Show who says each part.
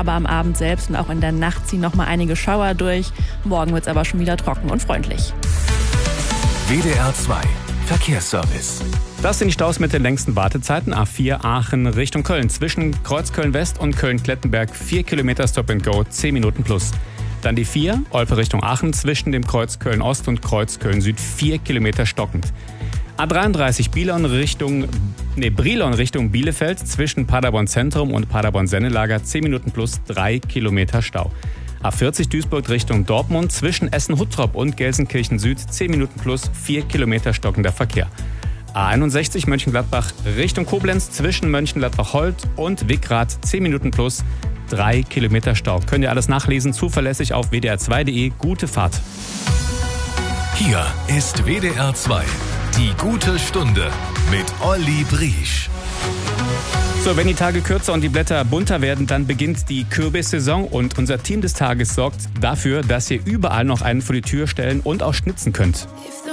Speaker 1: aber am Abend selbst und auch in der Nacht ziehen nochmal einige Schauer durch. Morgen wird es aber schon wieder trocken und freundlich.
Speaker 2: WDR 2 Verkehrsservice.
Speaker 3: Das sind die Staus mit den längsten Wartezeiten. A4 Aachen Richtung Köln. Zwischen Kreuzköln West und Köln-Klettenberg 4 Kilometer Stop and Go, 10 Minuten plus. Dann die 4 Olpe Richtung Aachen zwischen dem Kreuz Köln Ost und Kreuz Köln Süd 4 Kilometer stockend. A33 Brilon Richtung Bielefeld zwischen Paderborn Zentrum und Paderborn Sennelager 10 Minuten plus 3 Kilometer Stau. A40 Duisburg Richtung Dortmund zwischen Essen-Huttrop und Gelsenkirchen Süd 10 Minuten plus 4 Kilometer stockender Verkehr. A61 Mönchengladbach Richtung Koblenz zwischen Mönchengladbach-Holt und Wickrath 10 Minuten plus 3 Kilometer Stau. Könnt ihr alles nachlesen, zuverlässig auf wdr2.de. Gute Fahrt.
Speaker 2: Hier ist WDR 2, die gute Stunde mit Olli Briesch.
Speaker 3: So, wenn die Tage kürzer und die Blätter bunter werden, dann beginnt die Kürbissaison und unser Team des Tages sorgt dafür, dass ihr überall noch einen vor die Tür stellen und auch schnitzen könnt.
Speaker 4: If